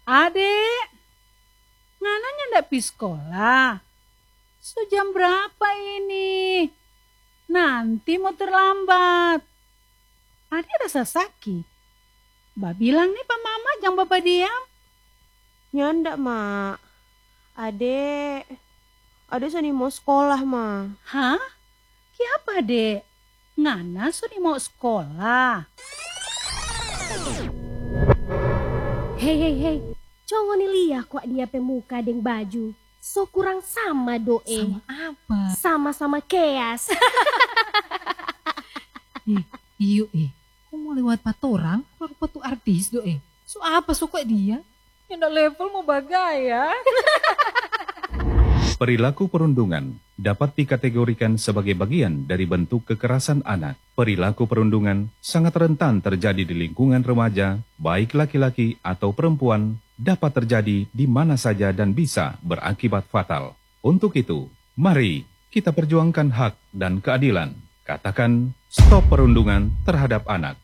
Adek, ngananya ndak pi sekolah? Sejam berapa ini? Nanti mau terlambat. Adek rasa sakit. Mbak bilang nih Pak Mama jangan bapak diam. Nyanda, Mak. Ade sani mau sekolah, Ma. Hah? Kiapa dek? Ngana suni mau sekolah? Hei. Congo ni liah kok dia pemuka deng baju. So kurang sama doe. Sama apa? Sama-sama keas. Iyo kok mau lewat patorang? Baru patu artis So apa suka dia? Yang ndak level mau bagaya. Perilaku perundungan dapat dikategorikan sebagai bagian dari bentuk kekerasan anak. Perilaku perundungan sangat rentan terjadi di lingkungan remaja, baik laki-laki atau perempuan, dapat terjadi di mana saja dan bisa berakibat fatal. Untuk itu, mari kita perjuangkan hak dan keadilan. Katakan stop perundungan terhadap anak.